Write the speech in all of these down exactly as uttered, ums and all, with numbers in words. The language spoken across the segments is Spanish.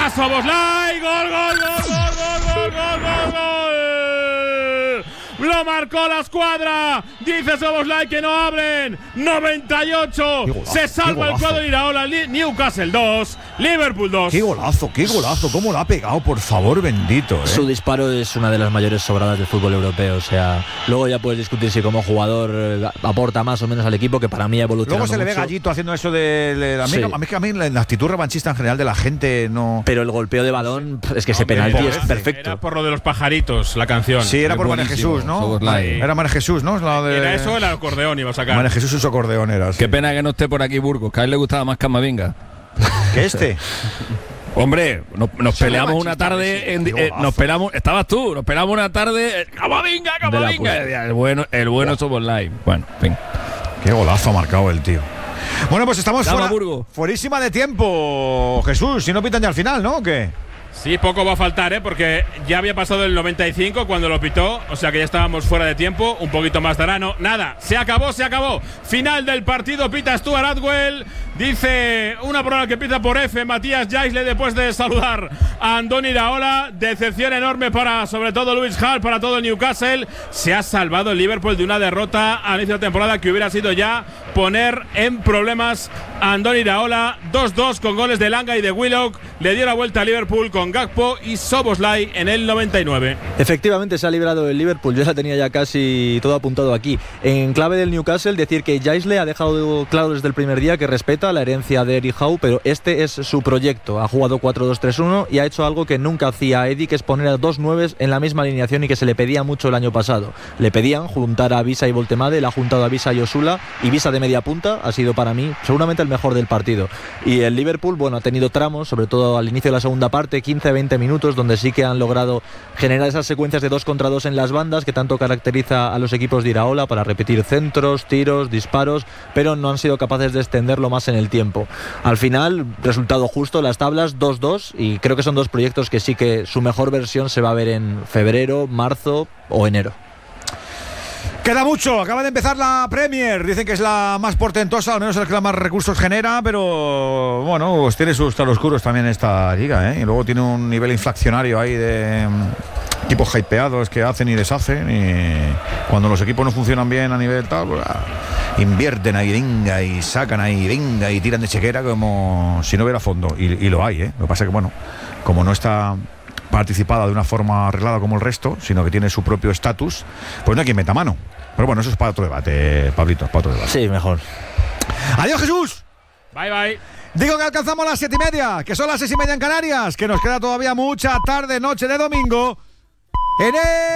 a Szoboszlai, gol, gol, gol, gol, gol, gol, gol, gol. Lo marcó la escuadra. Dice Szoboszlai que no abren. noventa y ocho. Golazo, se salva el cuadro de Iraola. Newcastle dos, Liverpool dos. Qué golazo, qué golazo. ¿Cómo lo ha pegado? Por favor, bendito. ¿eh? Su disparo es una de las mayores sobradas del fútbol europeo. O sea, luego ya puedes discutir si como jugador eh, aporta más o menos al equipo, que para mí ha evolucionado Luego se le ve mucho. Gallito haciendo eso de, de, de a, mí, Sí. a mí que a mí la actitud revanchista en general de la gente no. Pero el golpeo de balón, es que ese Hombre, penalti pobre, es perfecto. Era por lo de los pajaritos, la canción. Sí, era Es por María buenísimo, Jesús, ¿no? Szoboszlai. Era María Jesús, ¿no? La de... Era eso, el acordeón iba a sacar. María Jesús y su acordeón era. Qué pena que no esté por aquí Burgos, que a él le gustaba más Camavinga. ¿Que este? Hombre, nos, nos Eso peleamos es una machista, tarde, sí. en, Qué eh, golazo. nos peleamos, estabas tú, nos peleamos una tarde, eh, Camavinga, Camavinga, puerta. el bueno, el bueno Szoboszlai. Bueno, en fin. Qué golazo ha marcado el tío. Bueno, pues estamos Llama, fuera, Burgo. fuerísima de tiempo, Jesús. Si no pitan ya al final, ¿no? ¿O qué? Sí, poco va a faltar, ¿eh? Porque ya había pasado el noventa y cinco cuando lo pitó, o sea que ya estábamos fuera de tiempo, un poquito más dará, no, nada, se acabó, se acabó. Final del partido, pita Stuart Atwell, dice una prueba que empieza por F, Matías Jaisle, después de saludar a Andoni Iraola, decepción enorme para sobre todo Lewis Hall, para todo el Newcastle, se ha salvado el Liverpool de una derrota a inicio de temporada que hubiera sido ya poner en problemas a Andoni Iraola, dos dos con goles de Langa y de Willock, le dio la vuelta a Liverpool con Gakpo y Szoboszlai en el noventa y nueve. Efectivamente se ha librado el Liverpool, yo ya tenía ya casi todo apuntado aquí. En clave del Newcastle, decir que Jaisle ha dejado claro desde el primer día que respeta la herencia de Eddie Howe, pero este es su proyecto. Ha jugado cuatro dos tres uno y ha hecho algo que nunca hacía Eddie, que es poner a dos nueves en la misma alineación y que se le pedía mucho el año pasado. Le pedían juntar a Visa y Voltemade, le ha juntado a Visa y Osula, y Visa de media punta ha sido para mí seguramente el mejor del partido. Y el Liverpool, bueno, ha tenido tramos, sobre todo al inicio de la segunda parte, quince a veinte minutos, donde sí que han logrado generar esas secuencias de dos contra dos en las bandas que tanto caracteriza a los equipos de Iraola, para repetir centros, tiros, disparos, pero no han sido capaces de extenderlo más en el tiempo. Al final, resultado justo, las tablas dos dos, y creo que son dos proyectos que sí que su mejor versión se va a ver en febrero, marzo o enero. Queda mucho, acaba de empezar la Premier. Dicen que es la más portentosa, al menos el que más recursos genera, pero bueno, pues tiene sus claroscuros también esta liga, ¿eh? Y luego tiene un nivel inflacionario ahí de mm, equipos hypeados que hacen y deshacen, y cuando los equipos no funcionan bien a nivel tal, pues, ah, invierten ahí, venga, y sacan ahí, venga, y tiran de chequera como si no hubiera fondo, y, y lo hay, ¿eh? Lo que pasa es que, bueno, como no está participada de una forma arreglada como el resto, sino que tiene su propio estatus, pues no hay quien meta mano. Pero bueno, eso es para otro debate, Pablito, para otro debate. Sí, mejor. Adiós, Jesús. Bye, bye. Digo que alcanzamos las siete y media, que son las seis y media en Canarias, que nos queda todavía mucha tarde, noche de domingo en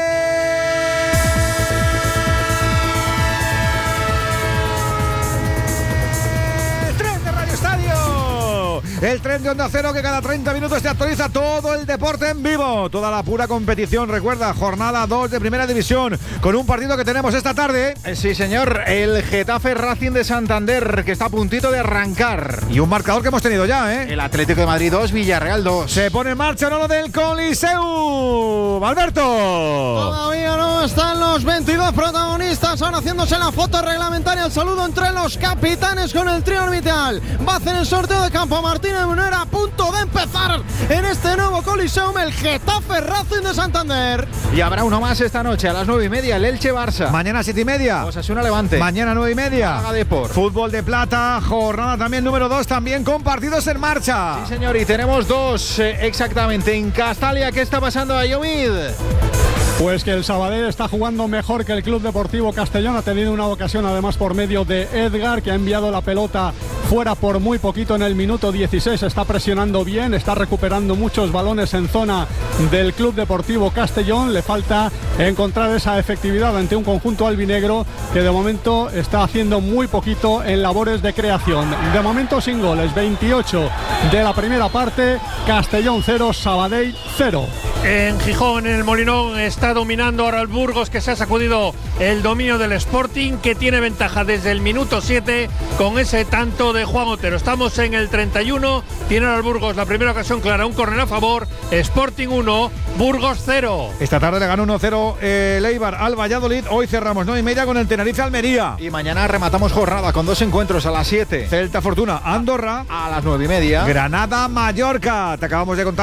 el tren de Radio Estadio. El tren de Onda Cero que cada treinta minutos te actualiza todo el deporte en vivo, toda la pura competición. Recuerda, jornada dos de Primera División, con un partido que tenemos esta tarde. Sí, señor, el Getafe Racing de Santander, que está a puntito de arrancar. Y un marcador que hemos tenido ya, ¿eh? El Atlético de Madrid dos, Villarreal dos. Se pone en marcha no lo del Coliseu. Alberto. Todavía no están los veintidós protagonistas, ahora haciéndose la foto reglamentaria, el saludo entre los capitanes con el trío orbital. Va a hacer el sorteo de campo Martínez Munera, a punto de empezar en este nuevo Coliseum, el Getafe Racing de Santander. Y habrá uno más esta noche a las nueve y media, el Elche Barça. Mañana siete y media. Osasuna Levante. Mañana nueve y media. Málaga Depor. Fútbol de plata, jornada también número dos, también con partidos en marcha. Sí, señor, y tenemos dos eh, exactamente en Castalia. ¿Qué está pasando a Yomid? Pues que el Sabadell está jugando mejor que el Club Deportivo Castellón. Ha tenido una ocasión además por medio de Edgar, que ha enviado la pelota fuera por muy poquito en el minuto dieciséis. Está presionando bien, está recuperando muchos balones en zona del Club Deportivo Castellón. Le falta encontrar esa efectividad ante un conjunto albinegro que de momento está haciendo muy poquito en labores de creación. De momento sin goles, veintiocho de la primera parte, Castellón cero, Sabadell cero. En Gijón, en el Molinón, está dominando ahora el Burgos, que se ha sacudido el dominio del Sporting, que tiene ventaja desde el minuto siete con ese tanto de Juan Otero. Estamos en el treinta y uno, tiene ahora el Burgos la primera ocasión clara, un córner a favor, Sporting uno, Burgos cero. Esta tarde le ganó uno cero el Eibar al Valladolid. Hoy cerramos nueve y media con el Tenerife Almería. Y mañana rematamos jornada con dos encuentros a las siete. Celta Fortuna Andorra a las nueve y media. Granada Mallorca. Te acabamos de contar